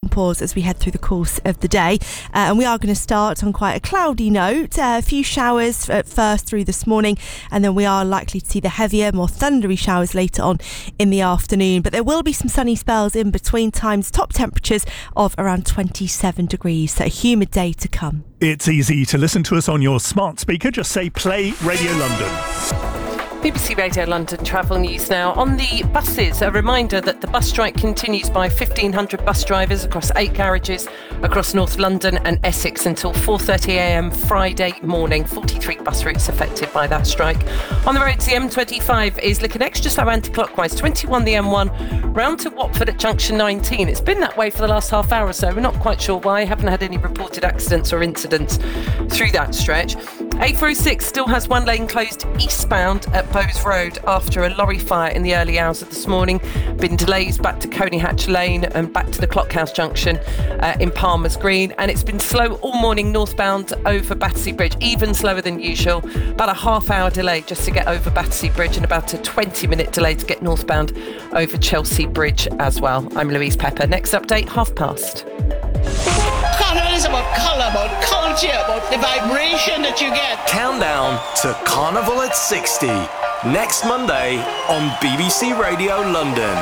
downpours as we head through the course of the day. And we are going to start on quite a cloudy note. A few showers at first through this morning, and then we are likely to see the heavier, more thundery showers later on in the afternoon. But there will be some sunny spells in between times. Top temperatures of around 27 degrees. So a humid day to come. It's easy to listen to us on your smart speaker. Just say Play Radio London. BBC Radio London travel news now. On the buses, a reminder that the bus strike continues by 1,500 bus drivers across 8 garages across North London and Essex until 4:30am Friday morning. 43 bus routes affected by that strike. On the roads, the M25 is looking extra slow anti-clockwise. 21 the M1 round to Watford at junction 19. It's been that way for the last half hour or so. We're not quite sure why. Haven't had any reported accidents or incidents through that stretch. A406 still has one lane closed eastbound at Bowes Road after a lorry fire in the early hours of this morning. Been delays back to Coney Hatch Lane and back to the Clockhouse Junction in Palmer's Green. And it's been slow all morning northbound over Battersea Bridge, even slower than usual. About a half-hour delay just to get over Battersea Bridge and about a 20-minute delay to get northbound over Chelsea Bridge as well. I'm Louise Pepper. Next update, 5:30. Carnival is about colour, about culture, about the vibration that you get. Countdown to Carnival at 60. Next Monday on BBC Radio London.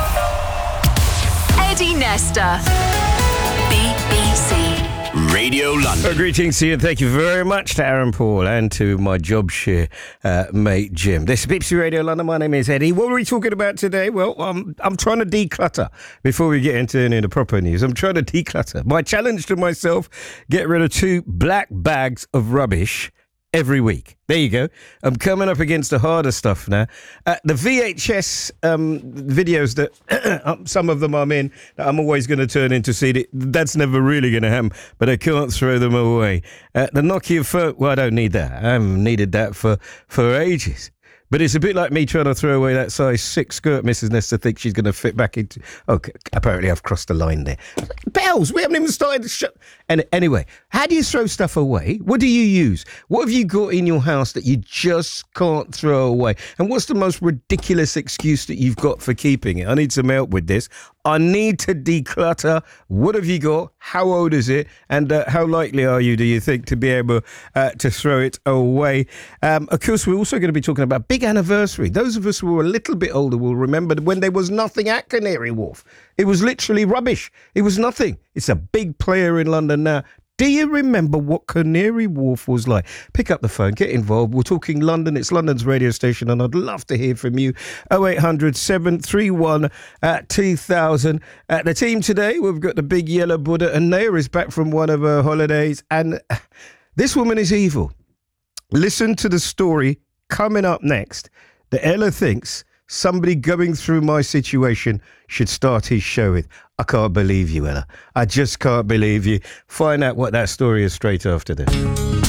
Eddie Nesta. BBC Radio London. Greetings to you and thank you very much to Aaron Paul and to my job share mate Jim. This is BBC Radio London. My name is Eddie. What are we talking about today? Well, I'm trying to declutter before we get into any of the proper news. I'm trying to declutter. My challenge to myself, get rid of 2 black bags of rubbish every week. There you go. I'm coming up against the harder stuff now. The VHS videos that some of them I'm in, that I'm always going to turn into CD, that's never really going to happen, but I can't throw them away. The Nokia phone, well, I don't need that. I haven't needed that for ages. But it's a bit like me trying to throw away that size 6 skirt Mrs. Nesta thinks she's going to fit back into. Okay, apparently I've crossed the line there. Bells, we haven't even started the show. And anyway, how do you throw stuff away? What do you use? What have you got in your house that you just can't throw away? And what's the most ridiculous excuse that you've got for keeping it? I need some help with this. I need to declutter. What have you got? How old is it? And how likely are you, do you think, to be able to throw it away? Of course, we're also going to be talking about big anniversary. Those of us who were a little bit older will remember when there was nothing at Canary Wharf. It was literally rubbish. It was nothing. It's a big player in London now. Do you remember what Canary Wharf was like? Pick up the phone, get involved. We're talking London. It's London's radio station, and I'd love to hear from you. 0800 731 2000. The team today, we've got the big yellow Buddha, and Naya is back from one of her holidays. And this woman is evil. Listen to the story coming up next that Ella thinks somebody going through my situation should start his show with. I can't believe you, Ella. I just can't believe you. Find out what that story is straight after this.